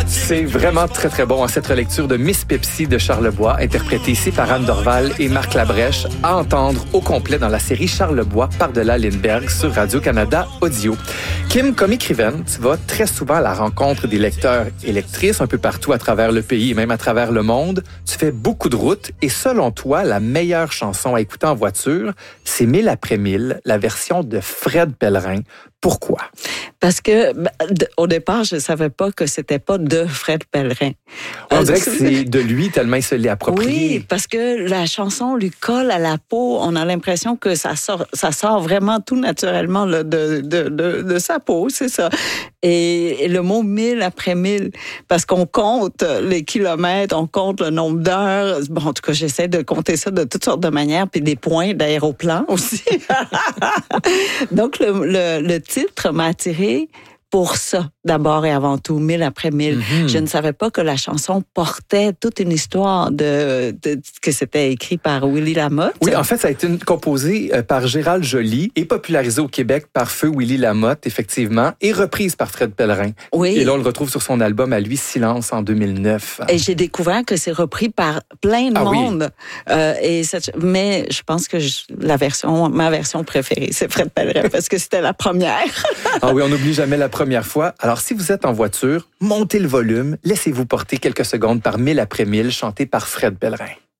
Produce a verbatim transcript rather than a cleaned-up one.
C'est vraiment très, très bon, cette relecture de Miss Pepsi de Charlebois, interprétée ici par Anne Dorval et Marc Labrèche, à entendre au complet dans la série Charlebois par-delà Lindbergh sur Radio-Canada Audio. Kim, comme écrivaine, tu vas très souvent à la rencontre des lecteurs et lectrices un peu partout à travers le pays et même à travers le monde. Tu fais beaucoup de routes et selon toi, la meilleure chanson à écouter en voiture, c'est Mille après mille, la version de Fred Pellerin. Pourquoi? Parce que au départ, je ne savais pas que c'était pas de Fred Pellerin. On dirait que c'est de lui tellement il se l'est approprié. Oui, parce que la chanson lui colle à la peau. On a l'impression que ça sort, ça sort vraiment tout naturellement là, de, de, de, de sa peau, c'est ça. Et, et le mot mille après mille, parce qu'on compte les kilomètres, on compte le nombre d'heures. Bon, en tout cas, j'essaie de compter ça de toutes sortes de manières, puis des points d'aéroplan aussi. Donc, le, le, le titre m'a attiré pour ça, d'abord et avant tout, mille après mille. Mm-hmm. Je ne savais pas que la chanson portait toute une histoire de, de que c'était écrit par Willy Lamotte. Oui, en fait, ça a été composé par Gérald Joly et popularisé au Québec par feu Willy Lamotte, effectivement, et reprise par Fred Pellerin. Oui. Et là, on le retrouve sur son album à lui, Silence, en deux mille neuf. Et j'ai découvert que c'est repris par plein de ah, monde. Oui. Euh, et cette, mais je pense que je, la version, ma version préférée, c'est Fred Pellerin, parce que c'était la première. Ah oui, on n'oublie jamais la première fois. Alors, si vous êtes en voiture, montez le volume, laissez-vous porter quelques secondes par Mille après mille, chanté par Fred Pellerin.